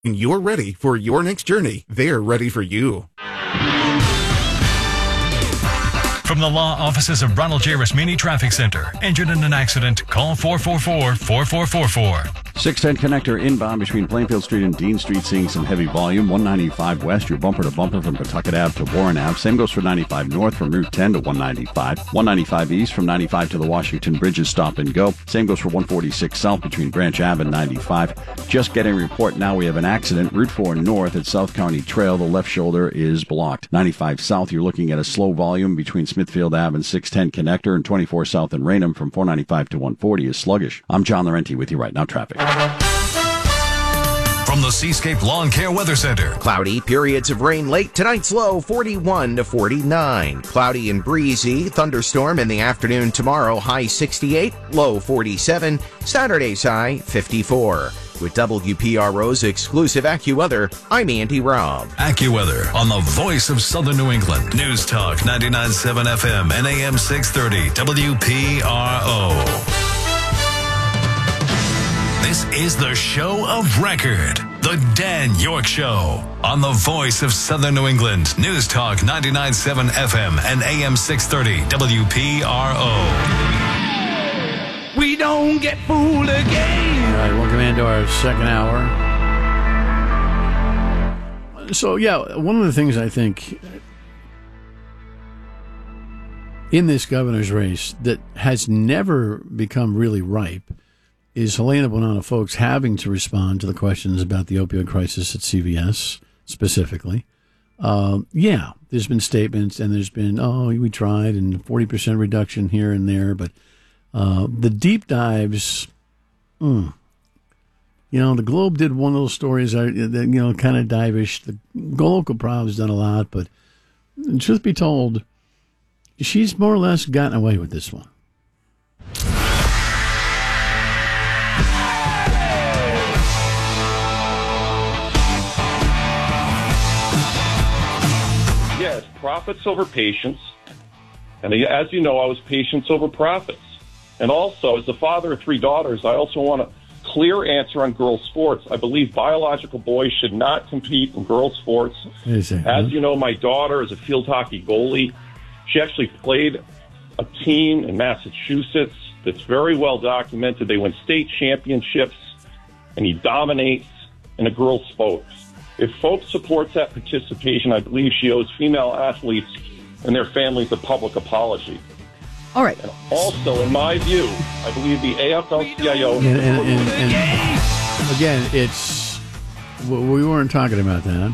and you're ready for your next journey, they're ready for you. From the law offices of Ronald J. Rasmini Traffic Center. Injured in an accident? Call 444-4444. 610 connector inbound between Plainfield Street and Dean Street, seeing some heavy volume. 195 west, you're bumper to bumper from Pawtucket Ave to Warren Ave. Same goes for 95 north from Route 10 to 195. 195 east from 95 to the Washington Bridges stop and go. Same goes for 146 south between Branch Ave and 95. Just getting a report now, we have an accident. Route 4 north at South County Trail, the left shoulder is blocked. 95 south, you're looking at a slow volume between Smithfield Ave and 610 connector, and 24 south in Raynham from 495 to 140 is sluggish. I'm John Laurenti with you right now, traffic. From the Seascape Lawn Care Weather Center. Cloudy, periods of rain late. Tonight's low 41 to 49. Cloudy and breezy. Thunderstorm in the afternoon tomorrow. High 68, low 47. Saturday's high 54. With WPRO's exclusive AccuWeather, I'm Andy Robb. AccuWeather on the voice of Southern New England. News Talk 99.7 FM and AM 630 WPRO. This is the show of record, The Dan York Show, on the voice of Southern New England. News Talk 99.7 FM and AM 630 WPRO. We don't get fooled again. All right, welcome into our second hour. So, yeah, one of the things I think in this governor's race that has never become really ripe is Helena Bonanno folks having to respond to the questions about the opioid crisis at CVS specifically. Yeah, there's been statements and there's been, we tried and 40% reduction here and there, but the deep dives, the Globe did one of those stories that, kind of dive-ish. The local Prav's done a lot, but truth be told, she's more or less gotten away with this one. Profits over patience, and as you know, I was patience over profits. And also, as the father of three daughters, I also want a clear answer on girls' sports. I believe biological boys should not compete in girls' sports. As you know, my daughter is a field hockey goalie. She actually played a team in Massachusetts that's very well documented. They win state championships, and he dominates in a girls' sports. If folks supports that participation, I believe she owes female athletes and their families a public apology. All right. And also, in my view, I believe the AFL-CIO... And again, it's... We weren't talking about that.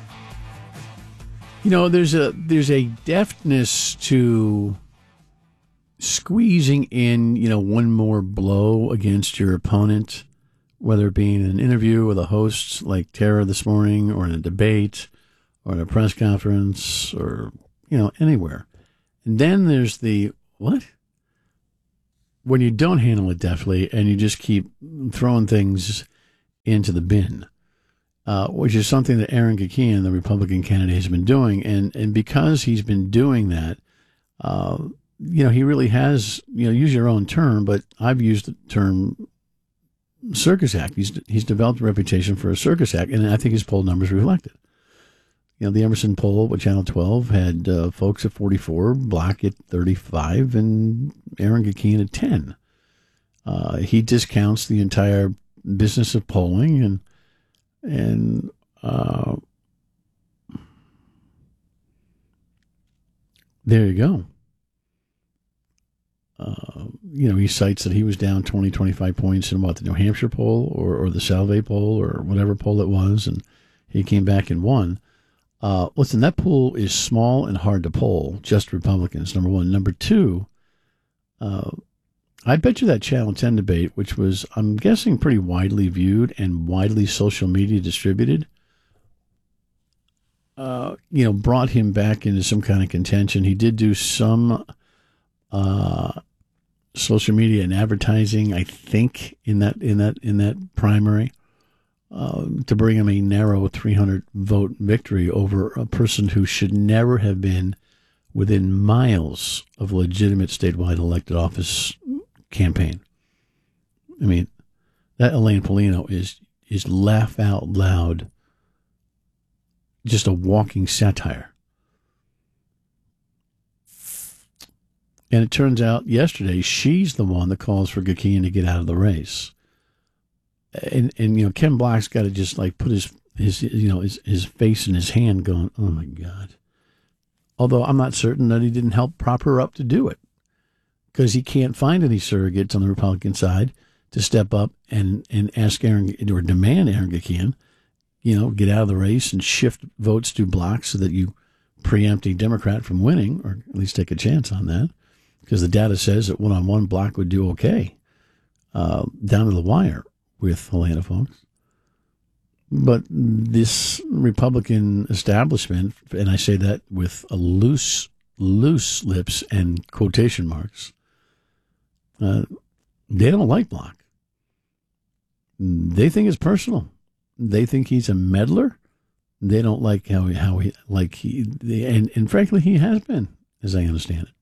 There's a deftness to squeezing in, one more blow against your opponent, whether it be in an interview with a host like Tara this morning, or in a debate, or in a press conference, or, anywhere. And then there's the, what? When you don't handle it deftly and you just keep throwing things into the bin, which is something that Aaron Gakian, the Republican candidate, has been doing. And because he's been doing that, he really has, use your own term, but I've used the term circus act. He's developed a reputation for a circus act, and I think his poll numbers reflect it. The Emerson poll with Channel 12 had folks at 44, Block at 35, and Aaron Gakian at 10. He discounts the entire business of polling, and there you go. He cites that he was down 20, 25 points in the New Hampshire poll or the Salve poll or whatever poll it was, and he came back and won. Listen, that pool is small and hard to poll, just Republicans, number one. Number two, I bet you that Channel 10 debate, which was, I'm guessing, pretty widely viewed and widely social media distributed, brought him back into some kind of contention. He did do some social media and advertising, I think, in that primary, to bring him a narrow 300 vote victory over a person who should never have been within miles of a legitimate statewide elected office campaign. I mean, that Elaine Paulino is is laugh out loud, just a walking satire. And it turns out yesterday she's the one that calls for Gakian to get out of the race. And Ken Block's got to just like put his face in his hand going, oh my God. Although I'm not certain that he didn't help prop her up to do it, because he can't find any surrogates on the Republican side to step up and ask Aaron, or demand Aaron Gakian, get out of the race and shift votes to Block so that you preempt a Democrat from winning, or at least take a chance on that, because the data says that one-on-one Block would do okay down to the wire with Helena, folks. But this Republican establishment, and I say that with a loose lips and quotation marks, they don't like Block. They think it's personal. They think he's a meddler. They don't like and frankly he has been, as I understand it.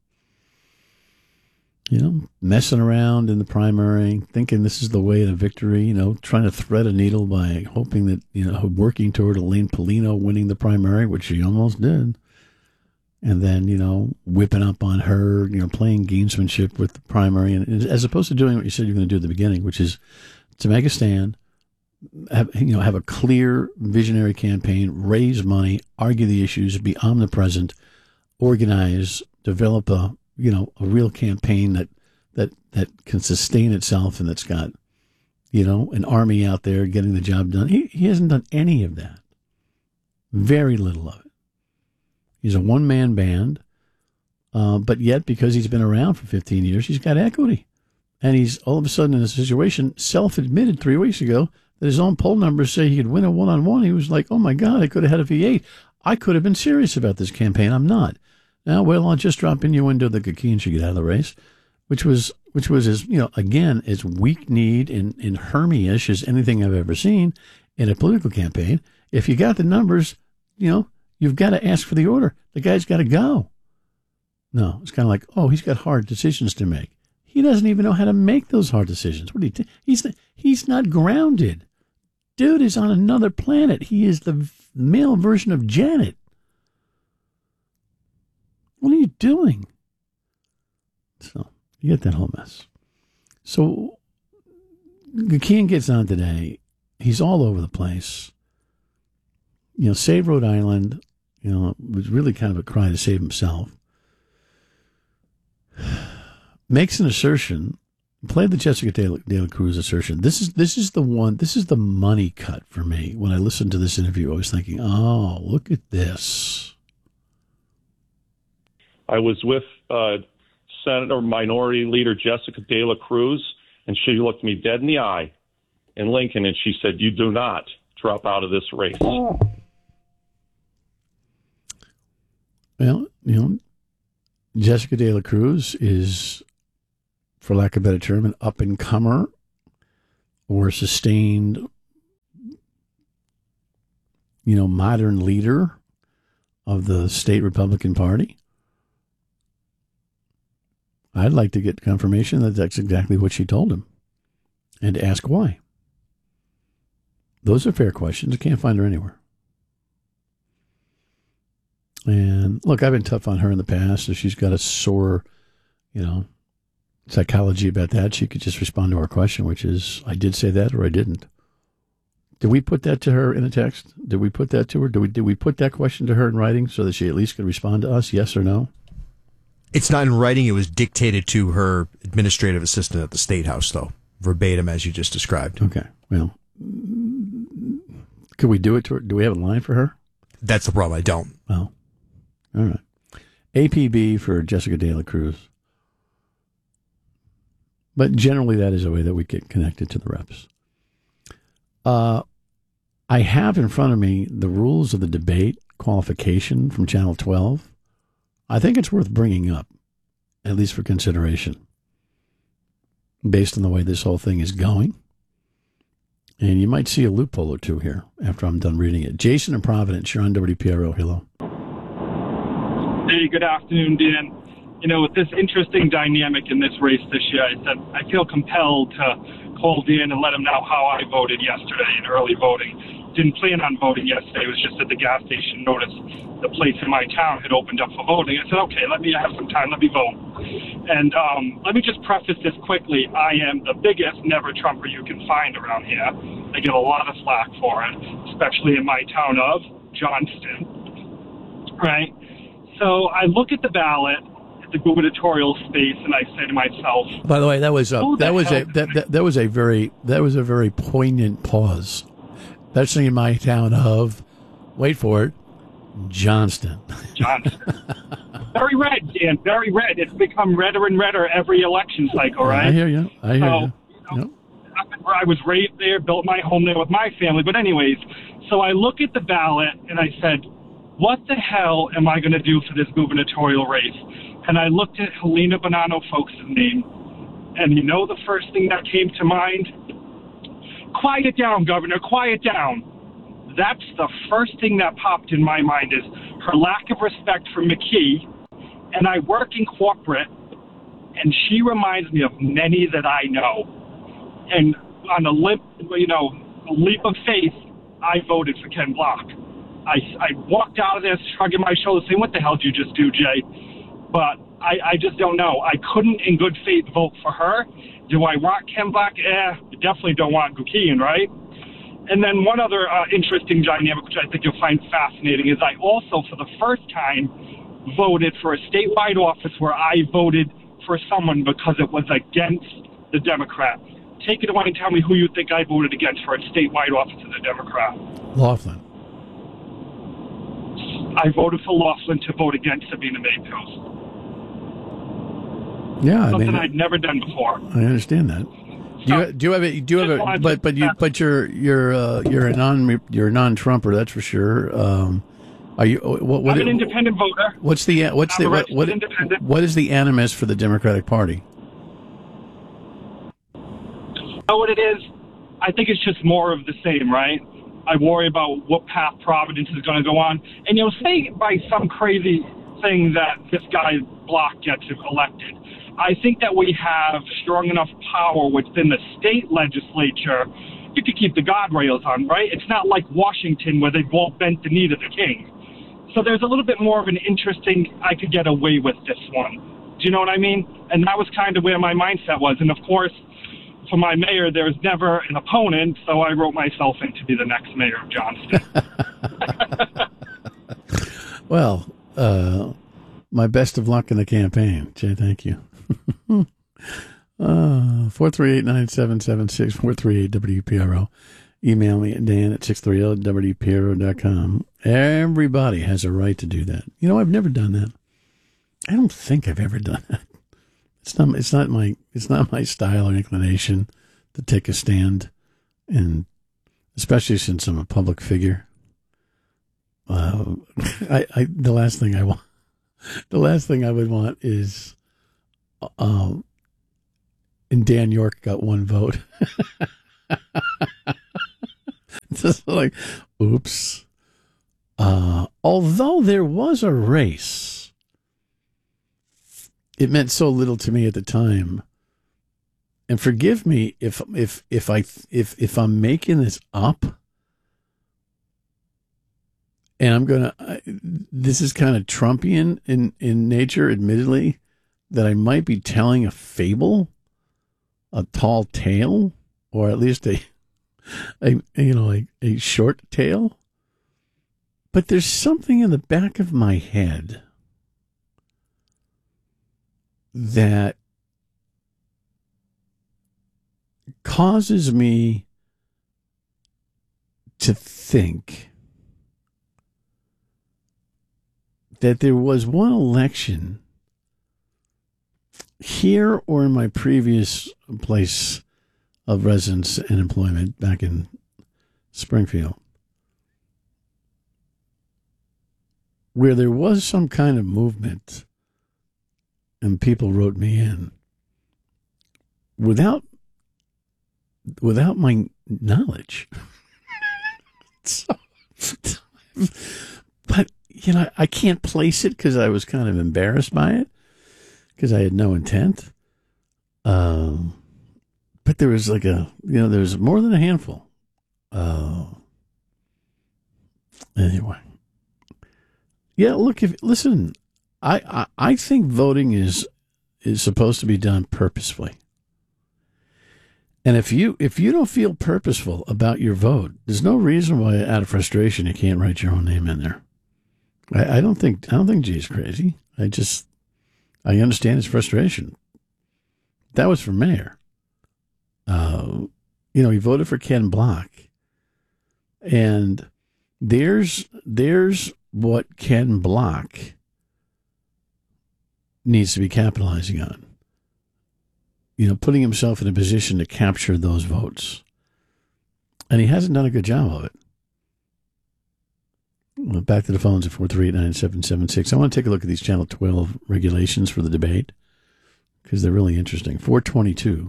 Messing around in the primary, thinking this is the way to victory, trying to thread a needle by hoping that, working toward Elaine Polino winning the primary, which she almost did. And then, whipping up on her, playing gamesmanship with the primary, and as opposed to doing what you said you're going to do at the beginning, which is to make a stand, have a clear visionary campaign, raise money, argue the issues, be omnipresent, organize, develop a real campaign that can sustain itself, and that's got, an army out there getting the job done. He hasn't done any of that. Very little of it. He's a one-man band, but yet because he's been around for 15 years, he's got equity. And he's all of a sudden in a situation, self-admitted 3 weeks ago, that his own poll numbers say he could win a one-on-one. He was like, oh my God, I could have had a V8. I could have been serious about this campaign. I'm not. Now, well, I'll just drop innuendo that Gakian should get out of the race, which was as, again, as weak-kneed and Hermie-ish as anything I've ever seen in a political campaign. If you got the numbers, you've got to ask for the order. The guy's got to go. No, it's kind of like, oh, he's got hard decisions to make. He doesn't even know how to make those hard decisions. What do you he's not grounded. Dude is on another planet. He is the male version of Janet. What are you doing? So you get that whole mess. So Gakian gets on today. He's all over the place. Save Rhode Island. It was really kind of a cry to save himself. Makes an assertion. Play the Jessica De La Cruz assertion. This is the one. This is the money cut for me. When I listened to this interview, I was thinking, oh, look at this. I was with Senator Minority Leader Jessica De La Cruz, and she looked me dead in the eye in Lincoln, and she said, you do not drop out of this race. Well, Jessica De La Cruz is, for lack of a better term, an up-and-comer or sustained, modern leader of the state Republican Party. I'd like to get confirmation that that's exactly what she told him and ask why. Those are fair questions. I can't find her anywhere. And look, I've been tough on her in the past. If she's got a sore, psychology about that, she could just respond to our question, which is, I did say that or I didn't. Did we put that to her in a text? Did we put that to her? Did we put that question to her in writing so that she at least could respond to us, yes or no? It's not in writing. It was dictated to her administrative assistant at the State House, though, verbatim as you just described. Okay. Well, could we do it to her? Do we have a line for her? That's the problem. I don't. Oh. All right. APB for Jessica De La Cruz. But generally, that is a way that we get connected to the reps. I have in front of me the rules of the debate qualification from Channel 12. I think it's worth bringing up, at least for consideration, based on the way this whole thing is going. And you might see a loophole or two here after I'm done reading it. Jason in Providence, you're on WPRO. Hello. Hey, good afternoon, Dan. With this interesting dynamic in this race this year, I feel compelled to call Dan and let him know how I voted yesterday in early voting. Didn't plan on voting yesterday. It was just at the gas station noticed the place in my town had opened up for voting. I said, okay, let me have some time. Let me vote. And let me just preface this quickly. I am the biggest never Trumper you can find around here. I get a lot of flack for it, especially in my town of Johnston. Right? So I look at the ballot, at the gubernatorial space, and I say to myself, by the way, that was a very poignant pause. That's in my town of, wait for it, Johnston. Very red, Dan, very red. It's become redder and redder every election cycle, right? I hear you. I was raised there, built my home there with my family. But anyways, so I look at the ballot and I said, what the hell am I going to do for this gubernatorial race? And I looked at Helena Bonanno Folks' name. And you know the first thing that came to mind? Quiet down, Governor, quiet down. That's the first thing that popped in my mind is her lack of respect for McKee. And I work in corporate, and she reminds me of many that I know. And on a leap of faith, I voted for Ken Block. I walked out of there shrugging my shoulders saying, what the hell did you just do, Jay? But I just don't know. I couldn't in good faith vote for her. Do I want Ken Block? I definitely don't want Gukian, right? And then one other interesting dynamic, which I think you'll find fascinating, is I also, for the first time, voted for a statewide office where I voted for someone because it was against the Democrat. Take it away and tell me who you think I voted against for a statewide office as a Democrat. Laughlin. I voted for Laughlin to vote against Sabina Mayfield. Yeah, something I'd never done before. I understand that. You're a non-Trumper, that's for sure. Are you? I'm an independent voter. What is the animus for the Democratic Party? You know what it is? I think it's just more of the same, right? I worry about what path Providence is going to go on. And say by some crazy thing that this guy Block gets elected. I think that we have strong enough power within the state legislature to keep the guardrails on, right? It's not like Washington where they've all bent the knee to the king. So there's a little bit more of an interesting, I could get away with this one. Do you know what I mean? And that was kind of where my mindset was. And of course, for my mayor, there's never an opponent, so I wrote myself in to be the next mayor of Johnston. Well, my best of luck in the campaign, Jay. Thank you. 438-9776, 438-WPRO. Email me at Dan at 630-WPRO.com. Everybody has a right to do that. I've never done that. I don't think I've ever done that. It's not my style or inclination to take a stand, and especially since I'm a public figure. The last thing I would want is, and Dan York got one vote. Just like, oops. Although there was a race, it meant so little to me at the time. And forgive me if I'm making this up. And this is kind of Trumpian in nature, admittedly, that I might be telling a fable, a tall tale, or at least a short tale. But there's something in the back of my head that causes me to think that there was one election here or in my previous place of residence and employment back in Springfield, where there was some kind of movement and people wrote me in without my knowledge. But, I can't place it because I was kind of embarrassed by it because I had no intent. But there was there's more than a handful. Anyway. Yeah, look, I think voting is supposed to be done purposefully. And if you don't feel purposeful about your vote, there's no reason why out of frustration you can't write your own name in there. I don't think G's crazy. I understand his frustration. That was for mayor. He voted for Ken Block. And there's what Ken Block needs to be capitalizing on. Putting himself in a position to capture those votes. And he hasn't done a good job of it. Well, back to the phones at 438-9776. I want to take a look at these Channel 12 regulations for the debate because they're really interesting. 422.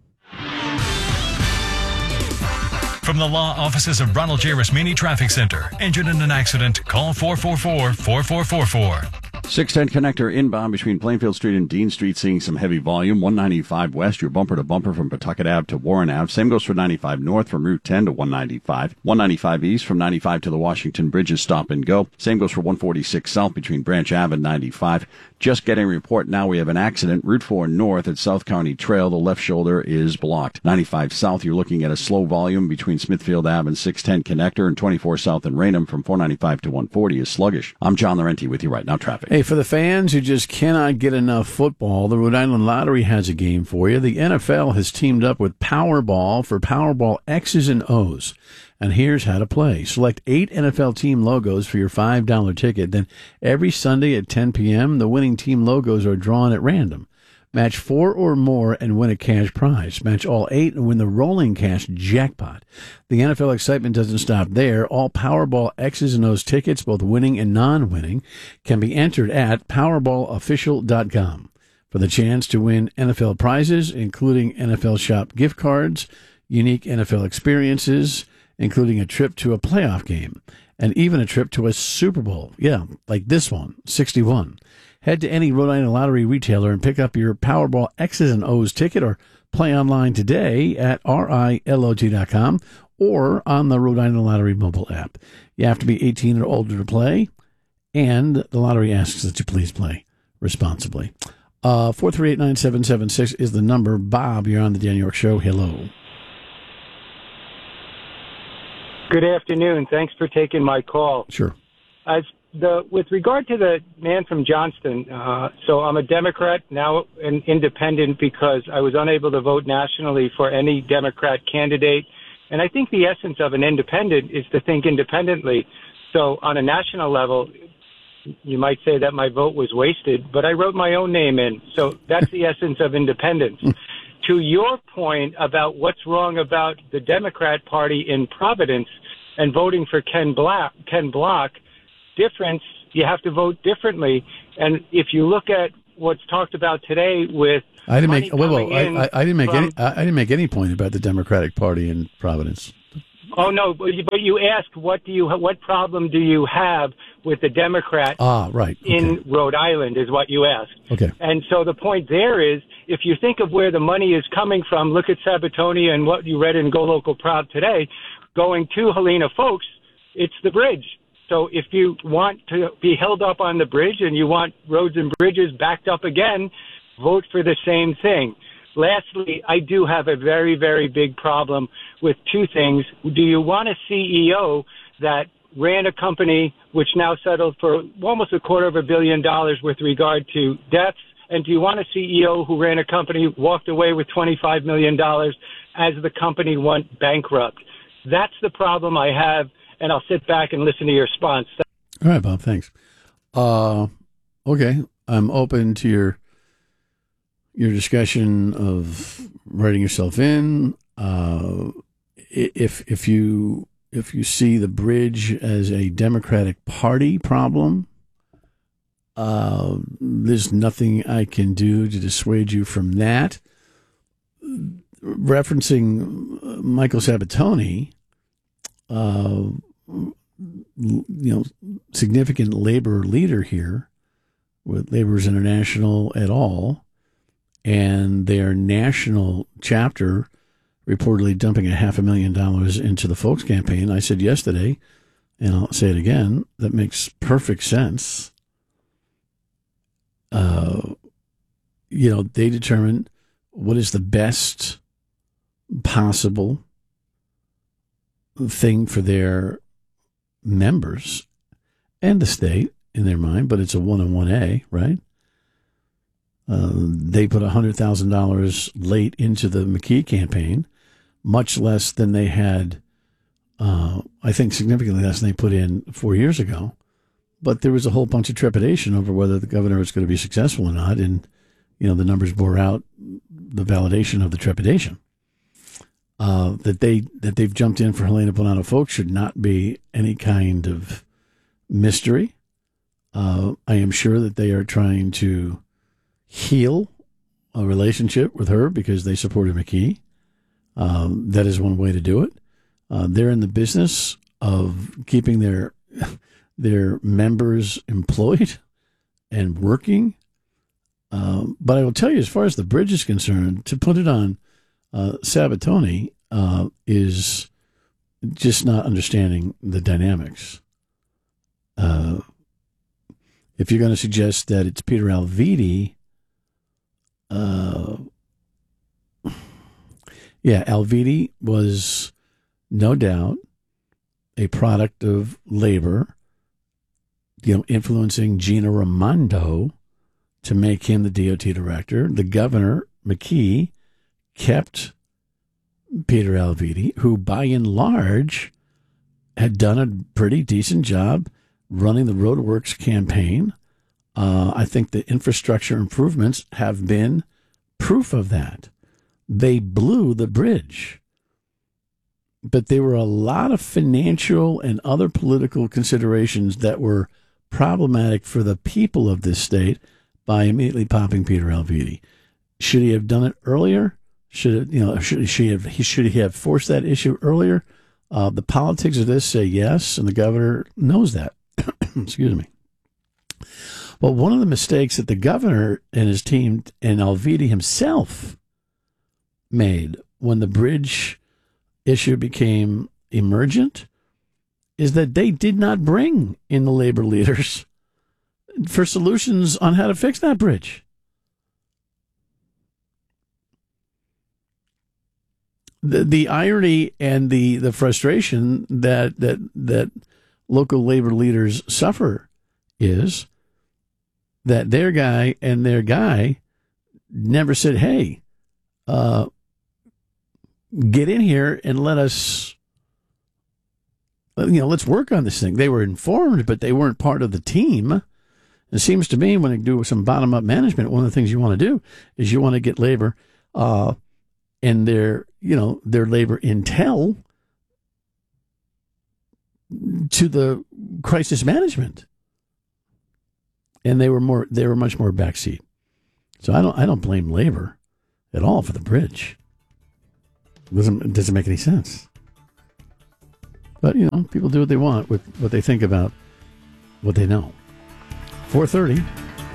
From the law offices of Ronald J. Rasmini Traffic Center. Injured in an accident? Call 444-4444. 610 connector inbound between Plainfield Street and Dean Street, seeing some heavy volume. 195 west, you're bumper to bumper from Pawtucket Ave to Warren Ave. Same goes for 95 north from Route 10 to 195. 195 east from 95 to the Washington Bridge is stop and go. Same goes for 146 south between Branch Ave and 95. Just getting a report now, we have an accident. Route 4 north at South County Trail, the left shoulder is blocked. 95 south, you're looking at a slow volume between Smithfield Ave and 610 connector, and 24 south and Raynham from 495 to 140 is sluggish. I'm John Laurenti with you right now, traffic. Hey, for the fans who just cannot get enough football, the Rhode Island Lottery has a game for you. The NFL has teamed up with Powerball for Powerball X's and O's. And here's how to play. Select 8 NFL team logos for your $5 ticket. Then every Sunday at 10 p.m., the winning team logos are drawn at random. Match 4 or more and win a cash prize. Match all 8 and win the rolling cash jackpot. The NFL excitement doesn't stop there. All Powerball X's and O's tickets, both winning and non-winning, can be entered at PowerballOfficial.com for the chance to win NFL prizes, including NFL Shop gift cards, unique NFL experiences, including a trip to a playoff game, and even a trip to a Super Bowl. Yeah, like this one, 61. Head to any Rhode Island Lottery retailer and pick up your Powerball X's and O's ticket or play online today at RILOT.com or on the Rhode Island Lottery mobile app. You have to be 18 or older to play, and the lottery asks that you please play responsibly. 438-9776 is the number. Bob, you're on the Dan York Show. Hello. Good afternoon. Thanks for taking my call. Sure. With regard to the man from Johnston, so I'm a Democrat, now an independent because I was unable to vote nationally for any Democrat candidate. And I think the essence of an independent is to think independently. So on a national level, you might say that my vote was wasted, but I wrote my own name in. So that's the essence of independence. To your point about what's wrong about the Democrat Party in Providence and voting for Ken Block, difference, you have to vote differently. And if you look at what's talked about today with I didn't make any point about the Democratic Party in Providence. Oh no, but you asked what problem do you have with the Democrat right. Okay. in Rhode Island is what you asked. Okay. And so the point there is, if you think of where the money is coming from, look at Sabatonia and what you read in Go Local Proud today, going to Helena Folks, it's the bridge. So if you want to be held up on the bridge and you want roads and bridges backed up again, vote for the same thing. Lastly, I do have a very, very big problem with two things. Do you want a CEO that ran a company which now settled for almost $250 million with regard to deaths? And do you want a CEO who ran a company, walked away with $25 million as the company went bankrupt? That's the problem I have, and I'll sit back and listen to your response. All right, Bob, thanks. Okay, I'm open to your discussion of writing yourself in. If you see the bridge as a Democratic Party problem, there's nothing I can do to dissuade you from that. Referencing Michael Sabatoni, significant labor leader here with Laborers International et al., and their national chapter reportedly dumping $500,000 into the Folks campaign. I said yesterday, and I'll say it again, that makes perfect sense. They determine what is the best possible thing for their members and the state in their mind, but it's a 1-on-1A, right? They put $100,000 late into the McKee campaign, much less than they had, I think significantly less than they put in 4 years ago. But there was a whole bunch of trepidation over whether the governor was going to be successful or not. And, the numbers bore out the validation of the trepidation. That they've jumped in for Helena Bonanno Folks should not be any kind of mystery. I am sure that they are trying to heal a relationship with her because they supported McKee. That is one way to do it. They're in the business of keeping their members employed and working. But I will tell you, as far as the bridge is concerned, to put it on Sabatoni is just not understanding the dynamics. If you're going to suggest that it's Peter Alviti, Alviti was no doubt a product of labor, influencing Gina Raimondo to make him the DOT director. The governor, McKee, kept Peter Alviti, who by and large had done a pretty decent job running the Roadworks campaign. I think the infrastructure improvements have been proof of that. They blew the bridge. But there were a lot of financial and other political considerations that were problematic for the people of this state by immediately popping Peter Alviti. Should he have done it earlier? Should he have forced that issue earlier? The politics of this say yes, and the governor knows that. Excuse me. But one of the mistakes that the governor and his team and Alviti himself made when the bridge issue became emergent is that they did not bring in the labor leaders for solutions on how to fix that bridge. The irony and the frustration that local labor leaders suffer is that their guy and their guy never said, hey, get in here and let us, let's work on this thing. They were informed, but they weren't part of the team. It seems to me when you do some bottom-up management, one of the things you want to do is you want to get labor and their labor intel to the crisis management. And they were much more backseat. So I don't blame labor at all for the bridge. It doesn't make any sense. But, people do what they want with what they think about what they know. 4:30.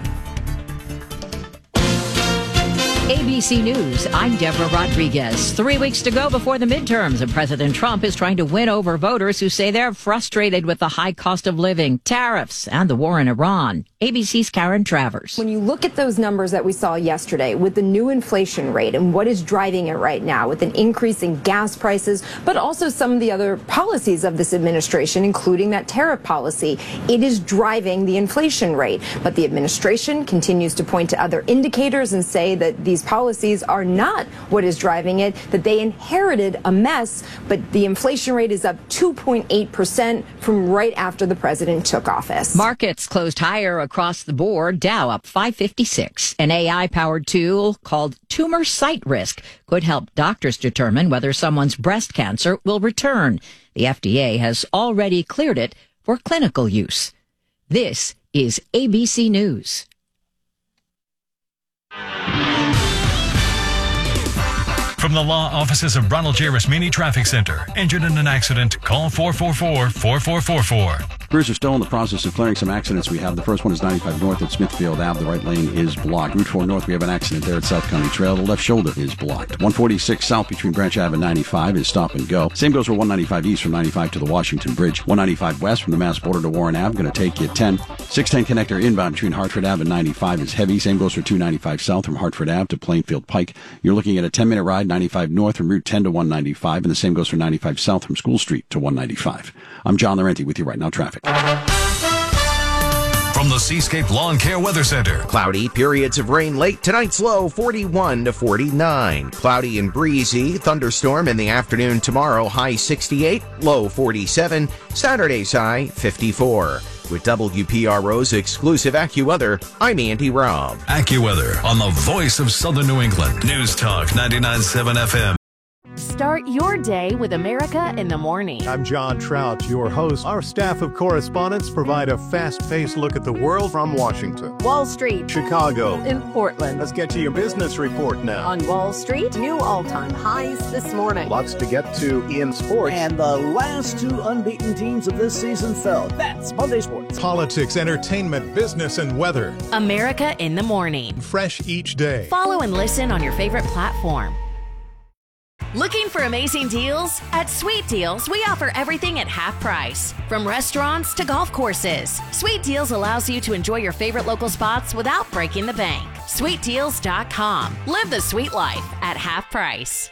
ABC News, I'm Deborah Rodriguez. 3 weeks to go before the midterms, and President Trump is trying to win over voters who say they're frustrated with the high cost of living, tariffs, and the war in Iran. ABC's Karen Travers. When you look at those numbers that we saw yesterday with the new inflation rate and what is driving it right now with an increase in gas prices, but also some of the other policies of this administration, including that tariff policy, it is driving the inflation rate. But the administration continues to point to other indicators and say that these policies are not what is driving it, that they inherited a mess, but the inflation rate is up 2.8% from right after the president took office. Markets closed higher across the board. Dow up 556. An AI-powered tool called Tumor Site Risk could help doctors determine whether someone's breast cancer will return. The FDA has already cleared it for clinical use. This is ABC News. From the law offices of Ronald J. Rasmini Traffic Center. Injured in an accident? Call 444-4444. Crews are still in the process of clearing some accidents we have. The first one is 95 north at Smithfield Ave. The right lane is blocked. Route 4 north, we have an accident there at South County Trail. The left shoulder is blocked. 146 south between Branch Ave and 95 is stop and go. Same goes for 195 east from 95 to the Washington Bridge. 195 west from the Mass border to Warren Ave. Going to take you 10. 610 connector inbound between Hartford Ave and 95 is heavy. Same goes for 295 south from Hartford Ave to Plainfield Pike. You're looking at a 10-minute ride, 95 north from Route 10 to 195, and the same goes for 95 south from School Street to 195. I'm John Laurenti with you right now, traffic. From the Seascape Lawn Care Weather Center. Cloudy, periods of rain late. Tonight's low 41 to 49. Cloudy and breezy. Thunderstorm in the afternoon tomorrow. High 68, low 47. Saturday's high 54. With WPRO's exclusive AccuWeather, I'm Andy Robb. AccuWeather on the voice of Southern New England. News Talk 99.7 FM. Start your day with America in the Morning. I'm John Trout, your host. Our staff of correspondents provide a fast-paced look at the world from Washington, Wall Street, Chicago, and Portland. Let's get to your business report now. On Wall Street, new all-time highs this morning. Lots to get to in sports. And the last two unbeaten teams of this season fell. That's Monday Sports. Politics, entertainment, business, and weather. America in the Morning. Fresh each day. Follow and listen on your favorite platform. Looking for amazing deals? At Sweet Deals, we offer everything at half price. From restaurants to golf courses, Sweet Deals allows you to enjoy your favorite local spots without breaking the bank. SweetDeals.com. Live the sweet life at half price.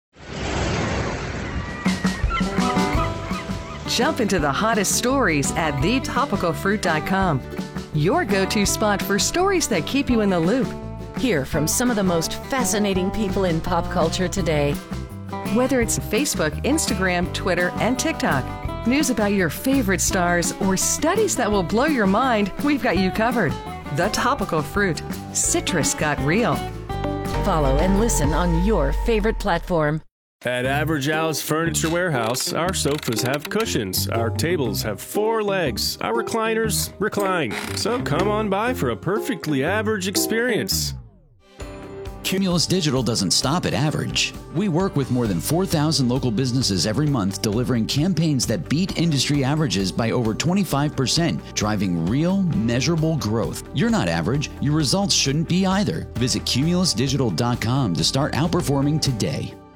Jump into the hottest stories at thetopicalfruit.com. Your go-to spot for stories that keep you in the loop. Hear from some of the most fascinating people in pop culture today. Whether it's Facebook, Instagram, Twitter, and TikTok, news about your favorite stars, or studies that will blow your mind, we've got you covered. The Topical Fruit. Citrus got real. Follow and listen on your favorite platform. At Average Al's Furniture Warehouse, our sofas have cushions, our tables have 4 legs, our recliners recline. So come on by for a perfectly average experience. Cumulus Digital doesn't stop at average. We work with more than 4,000 local businesses every month, delivering campaigns that beat industry averages by over 25%, driving real, measurable growth. You're not average. Your results shouldn't be either. Visit cumulusdigital.com to start outperforming today.